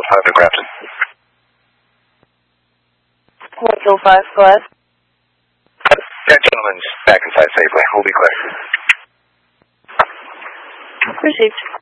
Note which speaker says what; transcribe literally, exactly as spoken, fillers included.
Speaker 1: five to Grafton.
Speaker 2: one two five, go ahead.
Speaker 1: That gentleman's back inside safely. We'll be clear.
Speaker 2: Received.